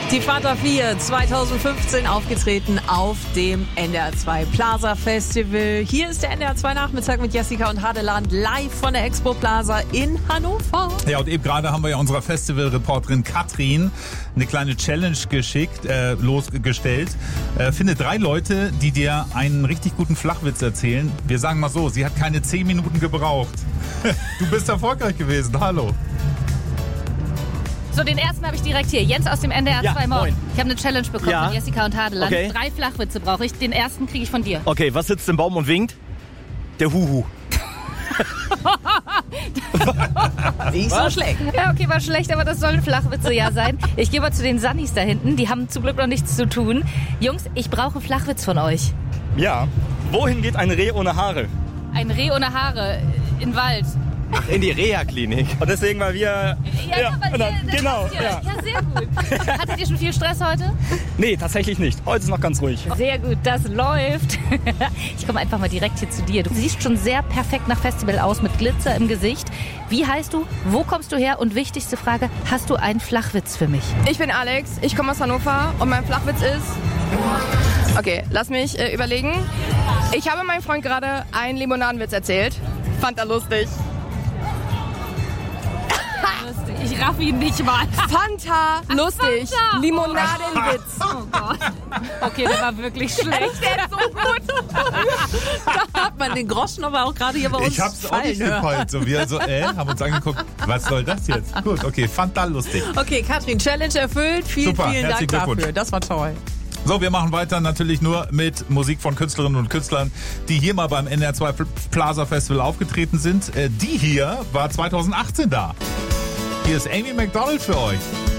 Die Fanta 4 2015 aufgetreten auf dem NDR 2 Plaza Festival. Hier ist der NDR 2 Nachmittag mit Jessica und Hadeland live von der Expo Plaza in Hannover. Ja, und eben gerade haben wir ja unserer Festivalreporterin Katrin eine kleine Challenge losgestellt. Finde 3 Leute, die dir einen richtig guten Flachwitz erzählen. Wir sagen mal so, sie hat keine 10 Minuten gebraucht. Du bist erfolgreich gewesen. Hallo. So, den ersten habe ich direkt hier. Jens aus dem NDR 2 Morgen. Moin. Ich habe eine Challenge bekommen Ja. von Jessica und Hadeland. Okay. 3 Flachwitze brauche ich. Den ersten kriege ich von dir. Okay, was sitzt im Baum und winkt? Der Huhu. Nicht so schlecht. Ja, okay, war schlecht, aber das sollen Flachwitze ja sein. Ich gehe mal zu den Sunnis da hinten. Die haben zum Glück noch nichts zu tun. Jungs, ich brauche einen Flachwitz von euch. Ja. Wohin geht ein Reh ohne Haare? Ein Reh ohne Haare in den Wald. In die Reha-Klinik. Und deswegen, weil wir... genau. Ja, sehr gut. Hattet ihr schon viel Stress heute? Nee, tatsächlich nicht. Heute ist noch ganz ruhig. Sehr gut, das läuft. Ich komme einfach mal direkt hier zu dir. Du siehst schon sehr perfekt nach Festival aus mit Glitzer im Gesicht. Wie heißt du? Wo kommst du her? Und wichtigste Frage, hast du einen Flachwitz für mich? Ich bin Alex, ich komme aus Hannover und mein Flachwitz ist... Okay, lass mich überlegen. Ich habe meinem Freund gerade einen Limonadenwitz erzählt. Fand er lustig. Ich raff ihn nicht mal. Fanta, lustig. Fanta. Limonadenwitz. Oh Gott. Okay, der war wirklich schlecht. Der ist so gut. Da hat man den Groschen aber auch gerade hier bei uns Ich hab's auch nicht fallen hören. gefallen. So, wir so, haben uns angeguckt, was soll das jetzt? Gut, okay, fand da lustig. Okay, Katrin, Challenge erfüllt. Vielen Super, Dank herzlichen dafür. Glückwunsch. Das war toll. So, wir machen weiter natürlich nur mit Musik von Künstlerinnen und Künstlern, die hier mal beim NDR 2 Plaza Festival aufgetreten sind. Die hier war 2018 da. Hier ist Amy Macdonald für euch.